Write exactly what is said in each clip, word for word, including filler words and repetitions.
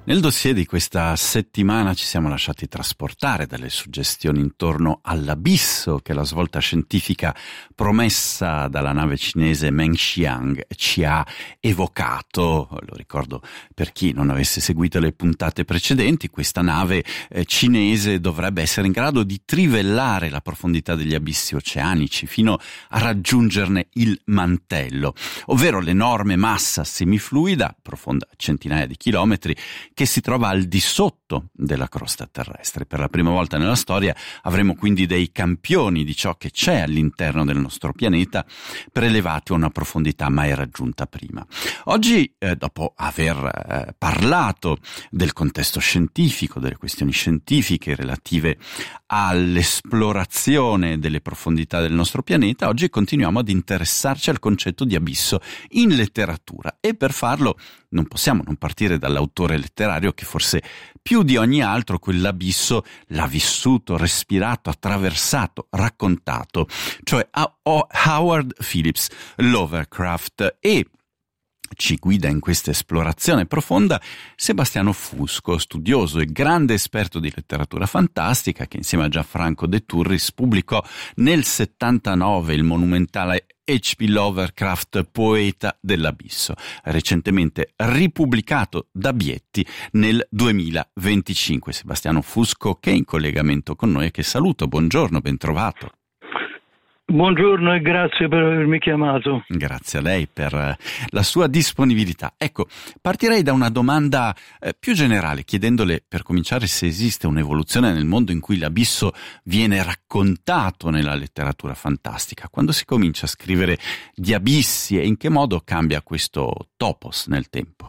Nel dossier di questa settimana ci siamo lasciati trasportare dalle suggestioni intorno all'abisso che la svolta scientifica promessa dalla nave cinese Mengxiang ci ha evocato. Lo ricordo per chi non avesse seguito le puntate precedenti, questa nave eh, cinese dovrebbe essere in grado di trivellare la profondità degli abissi oceanici fino a raggiungerne il mantello, ovvero l'enorme massa semifluida, profonda centinaia di chilometri, che si trova al di sotto della crosta terrestre. Per la prima volta nella storia avremo quindi dei campioni di ciò che c'è all'interno del nostro pianeta, prelevati a una profondità mai raggiunta prima. Oggi, eh, dopo aver eh, parlato del contesto scientifico, delle questioni scientifiche relative all'esplorazione delle profondità del nostro pianeta, oggi continuiamo ad interessarci al concetto di abisso in letteratura, e per farlo non possiamo non partire dall'autore letterario che forse più di ogni altro quell'abisso l'ha vissuto, respirato, attraversato, raccontato, cioè Howard Phillips Lovecraft. E ci guida in questa esplorazione profonda Sebastiano Fusco, studioso e grande esperto di letteratura fantastica, che insieme a Gianfranco De Turris pubblicò nel settantanove il monumentale H P Lovecraft, Poeta dell'abisso, recentemente ripubblicato da Bietti nel duemilaventicinque. Sebastiano Fusco, che è in collegamento con noi e che saluto. Buongiorno, ben trovato. Buongiorno e grazie per avermi chiamato. Grazie a lei per la sua disponibilità. Ecco, partirei da una domanda eh, più generale, chiedendole per cominciare se esiste un'evoluzione nel mondo in cui l'abisso viene raccontato nella letteratura fantastica. Quando si comincia a scrivere di abissi e in che modo cambia questo topos nel tempo?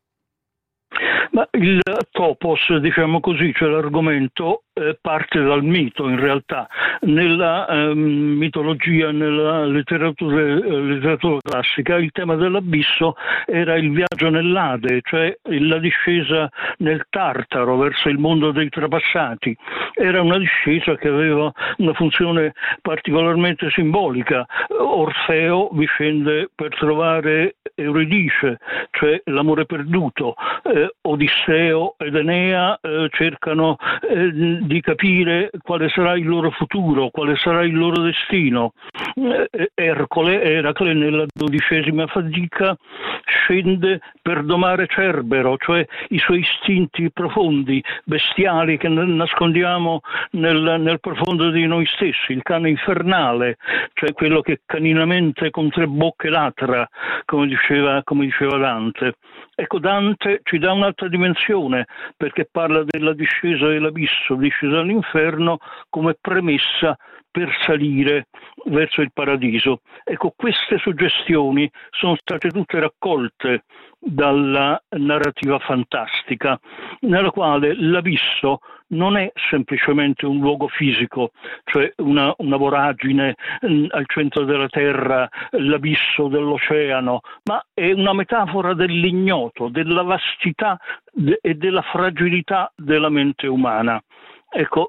Ma il topos, diciamo così, cioè l'argomento, eh, parte dal mito in realtà. Nella eh, mitologia, nella letteratura, eh, letteratura classica, il tema dell'abisso era il viaggio nell'Ade, cioè la discesa nel Tartaro verso il mondo dei trapassati. Era una discesa che aveva una funzione particolarmente simbolica. Orfeo vi scende per trovare Euridice, cioè l'amore perduto. Eh, Odisseo ed Enea eh, cercano eh, di capire quale sarà il loro futuro, quale sarà il loro destino. Eh, Ercole, Eracle, nella dodicesima fatica scende per domare Cerbero, cioè i suoi istinti profondi, bestiali, che nascondiamo nel, nel profondo di noi stessi, il cane infernale, cioè quello che caninamente con tre bocche latra, come diceva, come diceva Dante. Ecco, Dante ci dà un'altra dimensione, perché parla della discesa dell'abisso, discesa all'inferno, come premessa per salire verso il paradiso. Ecco, queste suggestioni sono state tutte raccolte dalla narrativa fantastica, nella quale l'abisso non è semplicemente un luogo fisico, cioè una, una voragine mh, al centro della terra, l'abisso dell'oceano, ma è una metafora dell'ignoto, della vastità de- e della fragilità della mente umana. Ecco,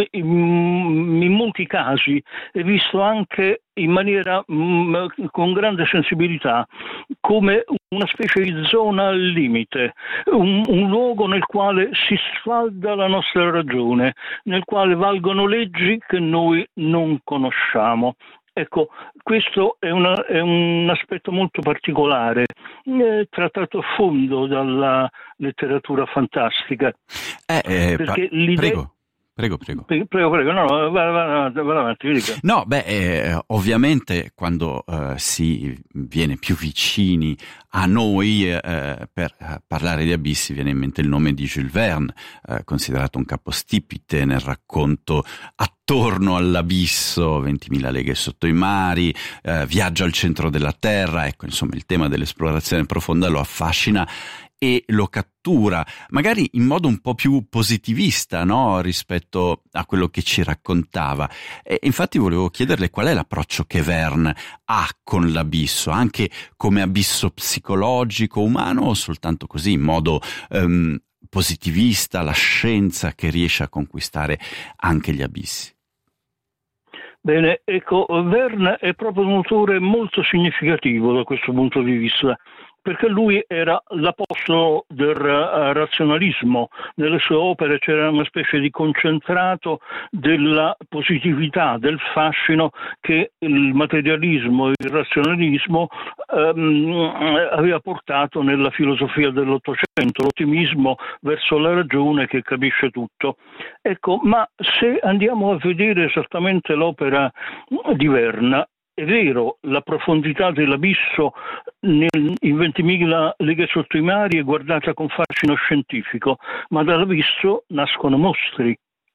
in molti casi è visto anche in maniera mh, con grande sensibilità come una specie di zona al limite, un, un luogo nel quale si sfalda la nostra ragione, nel quale valgono leggi che noi non conosciamo. Ecco, questo è, una, è un aspetto molto particolare, eh, trattato a fondo dalla letteratura fantastica. Eh, eh, perché pa- l'idea... Prego. Prego, prego. Prego, prego, no, no, va, va, va, va avanti, mi dica. No, beh, eh, ovviamente quando eh, si viene più vicini a noi eh, per eh, parlare di abissi viene in mente il nome di Jules Verne, eh, considerato un capostipite nel racconto Attorno all'abisso, ventimila leghe sotto i mari, eh, Viaggio al centro della terra. Ecco, insomma, il tema dell'esplorazione profonda lo affascina e lo cattura, magari in modo un po' più positivista, no? Rispetto a quello che ci raccontava. E infatti volevo chiederle qual è l'approccio che Verne ha con l'abisso, anche come abisso psicologico, umano, o soltanto così, in modo um, positivista, la scienza che riesce a conquistare anche gli abissi. Bene, ecco, Verne è proprio un autore molto significativo da questo punto di vista. perché lui era l'apostolo del razionalismo. Nelle sue opere c'era una specie di concentrato della positività, del fascino che il materialismo e il razionalismo ehm, aveva portato nella filosofia dell'Ottocento, l'ottimismo verso la ragione che capisce tutto. Ecco, ma se andiamo a vedere esattamente l'opera di Verna, è vero, la profondità dell'abisso nel, in ventimila leghe sotto i mari è guardata con fascino scientifico, ma dall'abisso nascono mostri.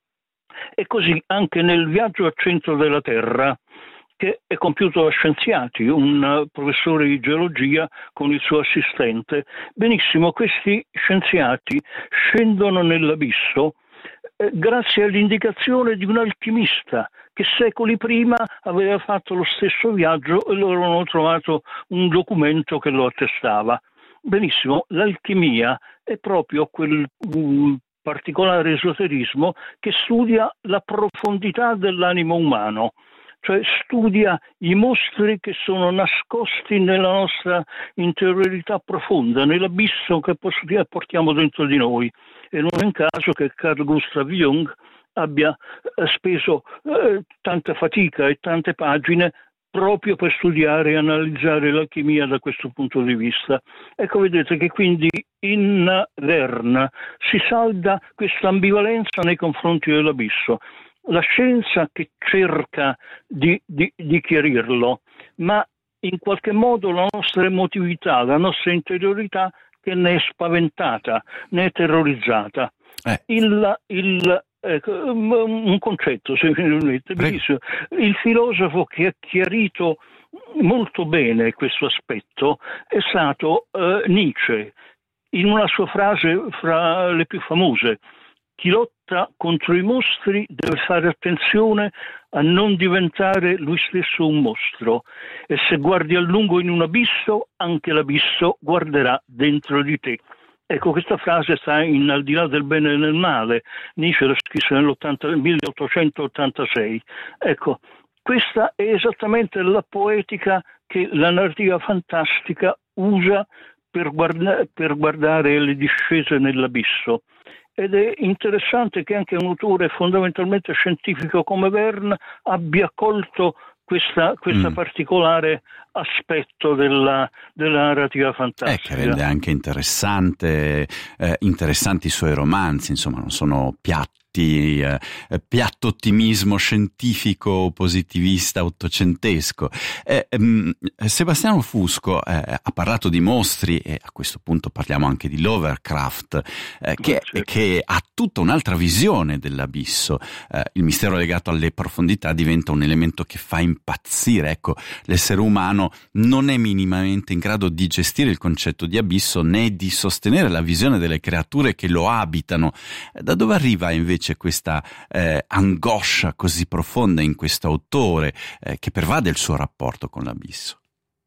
E così anche nel viaggio al centro della Terra, che è compiuto da scienziati, un professore di geologia con il suo assistente. Benissimo, questi scienziati scendono nell'abisso eh, grazie all'indicazione di un alchimista che secoli prima aveva fatto lo stesso viaggio e loro hanno trovato un documento che lo attestava. Benissimo, l'alchimia è proprio quel um, particolare esoterismo che studia la profondità dell'animo umano, cioè studia i mostri che sono nascosti nella nostra interiorità profonda, nell'abisso che portiamo dentro di noi. E non è un caso che Carl Gustav Jung abbia speso eh, tanta fatica e tante pagine proprio per studiare e analizzare l'alchimia da questo punto di vista. Ecco, vedete che quindi in Verna si salda questa ambivalenza nei confronti dell'abisso. La scienza che cerca di, di, di chiarirlo, ma in qualche modo la nostra emotività, la nostra interiorità che ne è spaventata, ne è terrorizzata. Eh. Il, il, ecco, un concetto, se mi permette, benissimo. Il filosofo che ha chiarito molto bene questo aspetto è stato eh, Nietzsche, in una sua frase fra le più famose: chi lotta contro i mostri deve fare attenzione a non diventare lui stesso un mostro, e se guardi a lungo in un abisso, anche l'abisso guarderà dentro di te. Ecco, questa frase sta in Al di là del bene e del male. Nietzsche la scrisse nel milleottocentottantasei. Ecco, questa è esattamente la poetica che la narrativa fantastica usa per, guarda- per guardare le discese nell'abisso. Ed è interessante che anche un autore fondamentalmente scientifico come Verne abbia colto questa, questa mm. particolare aspetto della, della narrativa fantastica. Eh, che rende anche interessante, eh, interessanti i suoi romanzi, insomma, non sono piatti. Eh, piatto ottimismo scientifico positivista ottocentesco. Eh, ehm, Sebastiano Fusco eh, ha parlato di mostri, e a questo punto parliamo anche di Lovecraft, eh, che, certo. che ha tutta un'altra visione dell'abisso. Eh, il mistero legato alle profondità diventa un elemento che fa impazzire. Ecco, l'essere umano non è minimamente in grado di gestire il concetto di abisso né di sostenere la visione delle creature che lo abitano. Da dove arriva invece questa eh, angoscia così profonda in questo autore eh, che pervade il suo rapporto con l'abisso?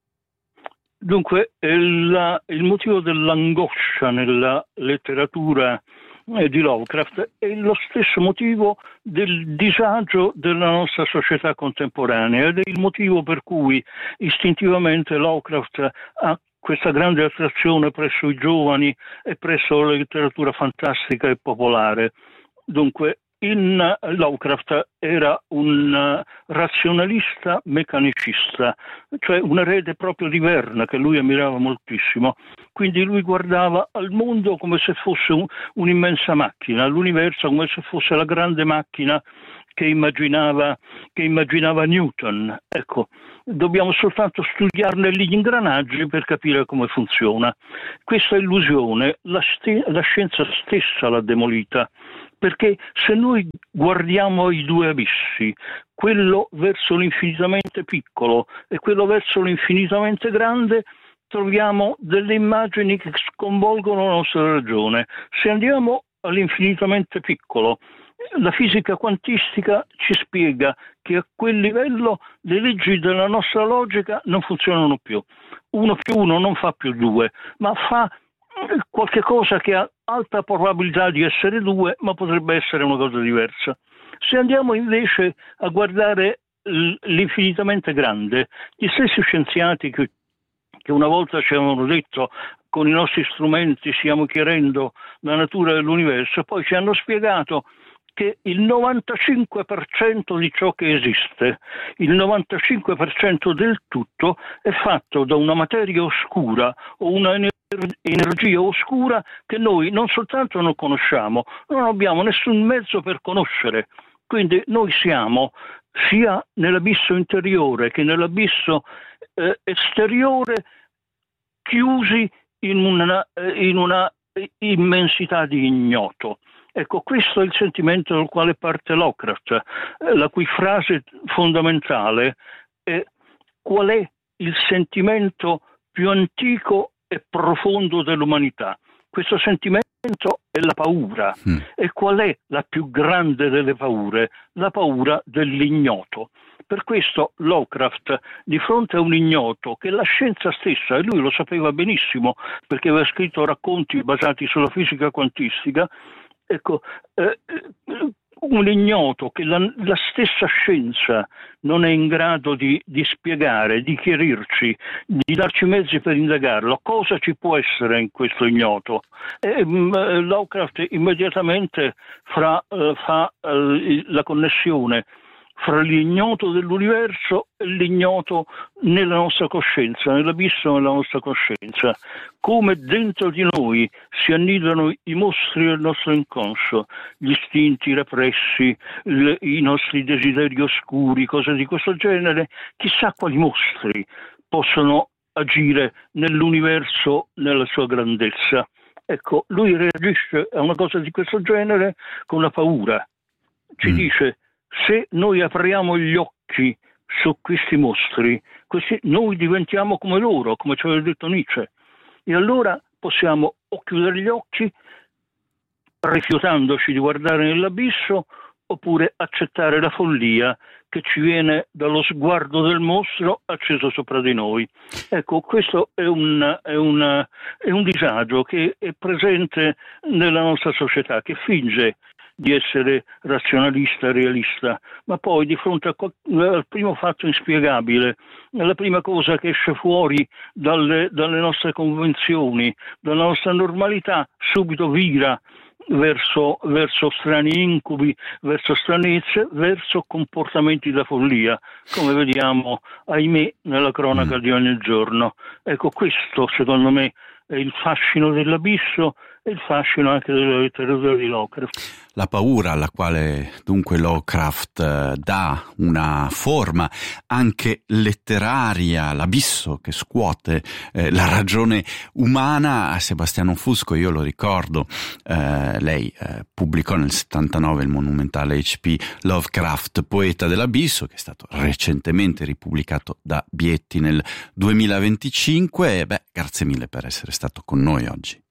Dunque, il, il motivo dell'angoscia nella letteratura eh, di Lovecraft è lo stesso motivo del disagio della nostra società contemporanea, ed è il motivo per cui istintivamente Lovecraft ha questa grande attrazione presso i giovani e presso la letteratura fantastica e popolare. Dunque, in Lovecraft era un razionalista meccanicista, cioè un erede proprio di Verne che lui ammirava moltissimo. Quindi lui guardava al mondo come se fosse un, un'immensa macchina, all'universo come se fosse la grande macchina che immaginava, che immaginava Newton. Ecco, dobbiamo soltanto studiarne gli ingranaggi per capire come funziona. Questa illusione la, st- la scienza stessa l'ha demolita, perché se noi guardiamo i due abissi, quello verso l'infinitamente piccolo e quello verso l'infinitamente grande, troviamo delle immagini che sconvolgono la nostra ragione. Se andiamo all'infinitamente piccolo, la fisica quantistica ci spiega che a quel livello le leggi della nostra logica non funzionano più. Uno più uno non fa più due, ma fa qualche cosa che ha alta probabilità di essere due, ma potrebbe essere una cosa diversa. Se andiamo invece a guardare l'infinitamente grande, gli stessi scienziati che, che una volta ci avevano detto con i nostri strumenti stiamo chiarendo la natura dell'universo, poi ci hanno spiegato che il novantacinque per cento di ciò che esiste, il novantacinque per cento del tutto è fatto da una materia oscura o una energia oscura che noi non soltanto non conosciamo, non abbiamo nessun mezzo per conoscere. Quindi noi siamo sia nell'abisso interiore che nell'abisso eh, esteriore chiusi in una, in una immensità di ignoto. Ecco, questo è il sentimento dal quale parte Lovecraft, la cui frase fondamentale è: qual è il sentimento più antico e profondo dell'umanità? Questo sentimento è la paura. Mm. E qual è la più grande delle paure? La paura dell'ignoto. Per questo Lovecraft, di fronte a un ignoto che la scienza stessa, e lui lo sapeva benissimo perché aveva scritto racconti basati sulla fisica quantistica, ecco, eh, un ignoto che la, la stessa scienza non è in grado di, di spiegare, di chiarirci, di darci mezzi per indagarlo, cosa ci può essere in questo ignoto? E, um, Lovecraft immediatamente fra, uh, fa uh, la connessione fra l'ignoto dell'universo e l'ignoto nella nostra coscienza, nell'abisso della nostra coscienza. Come dentro di noi si annidano i mostri del nostro inconscio, gli istinti repressi, le, i nostri desideri oscuri, cose di questo genere, chissà quali mostri possono agire nell'universo nella sua grandezza. Ecco, lui reagisce a una cosa di questo genere con la paura. Ci mm. dice: se noi apriamo gli occhi su questi mostri, questi, noi diventiamo come loro, come ci aveva detto Nietzsche. E allora possiamo o chiudere gli occhi, rifiutandoci di guardare nell'abisso, oppure accettare la follia che ci viene dallo sguardo del mostro acceso sopra di noi. Ecco, questo è un, è un, è un disagio che è presente nella nostra società, che finge di essere razionalista, realista, ma poi di fronte al primo fatto inspiegabile, la prima cosa che esce fuori dalle, dalle nostre convenzioni, dalla nostra normalità, subito vira verso, verso strani incubi, verso stranezze, verso comportamenti da follia, come vediamo, ahimè, nella cronaca mm. di ogni giorno. Ecco, questo secondo me è il fascino dell'abisso e il fascino anche della letteratura di Lovecraft. La paura alla quale dunque Lovecraft eh, dà una forma anche letteraria, l'abisso che scuote eh, la ragione umana. A Sebastiano Fusco, io lo ricordo, eh, lei eh, pubblicò nel settantanove il monumentale H P Lovecraft, Poeta dell'abisso, che è stato recentemente ripubblicato da Bietti nel duemilaventicinque. E beh, grazie mille per essere stato con noi oggi.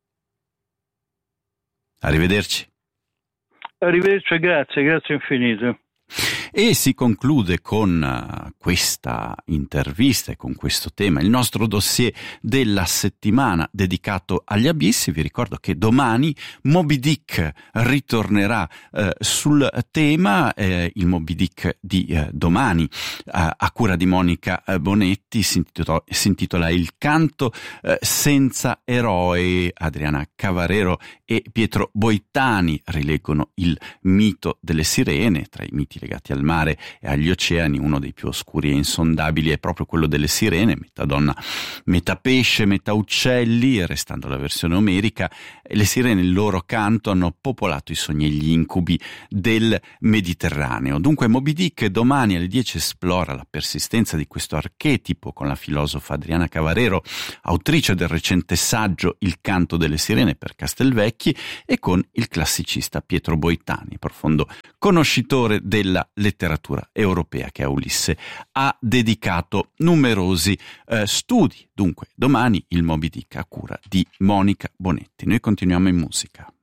Arrivederci. Arrivederci, grazie, grazie infinite. E si conclude con questa intervista e con questo tema il nostro dossier della settimana dedicato agli abissi. Vi ricordo che domani Moby Dick ritornerà eh, sul tema, eh, il Moby Dick di eh, domani eh, a cura di Monica Bonetti si intitola, si intitola Il canto eh, senza eroi. Adriana Cavarero e Pietro Boitani rileggono il mito delle sirene. Tra i miti legati al mare e agli oceani, uno dei più oscuri e insondabili è proprio quello delle sirene, metà donna, metà pesce, metà uccelli. E restando la versione omerica, le sirene, il loro canto, hanno popolato i sogni e gli incubi del Mediterraneo. Dunque Moby Dick domani alle dieci esplora la persistenza di questo archetipo con la filosofa Adriana Cavarero, autrice del recente saggio Il canto delle sirene per Castelvecchi, e con il classicista Pietro Boitani, profondo conoscitore della letteratura europea, che a Ulisse ha dedicato numerosi eh, studi. Dunque domani il Moby Dick a cura di Monica Bonetti. Noi continuiamo in musica.